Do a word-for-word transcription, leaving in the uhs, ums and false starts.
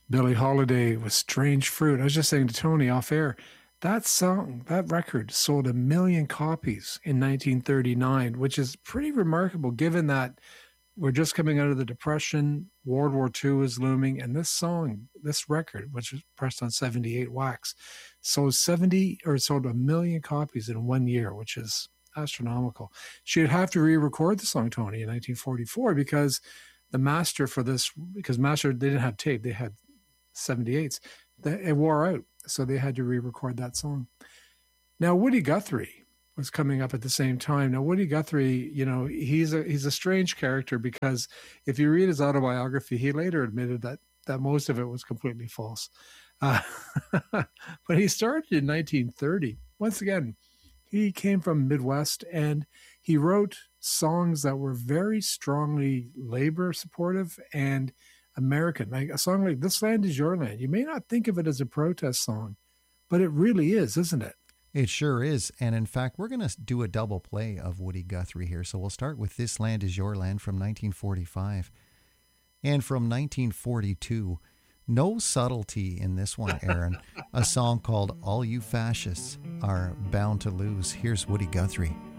Billie Holiday with Strange Fruit. I was just saying to Tony off air, that song, that record sold a million copies in nineteen thirty-nine, which is pretty remarkable given that we're just coming out of the Depression, World War Two is looming, and this song, this record, which was pressed on seventy-eight wax, sold seventy or sold a million copies in one year, which is astronomical. She'd have to re-record the song, Tony, in nineteen forty-four because the master for this, because master, they didn't have tape, they had seventy-eights, it wore out, so they had to re-record that song. Now, Woody Guthrie was coming up at the same time. Now, Woody Guthrie, you know, he's a he's a strange character because if you read his autobiography, he later admitted that that most of it was completely false. Uh, but he started in nineteen thirty. Once again, he came from Midwest and he wrote songs that were very strongly labor supportive and American. Like a song like This Land Is Your Land. You may not think of it as a protest song, but it really is, isn't it? It sure is. And in fact, we're going to do a double play of Woody Guthrie here. So we'll start with This Land Is Your Land from nineteen forty-five. And from nineteen forty-two, no subtlety in this one, Aaron. A song called All You Fascists Are Bound to Lose. Here's Woody Guthrie.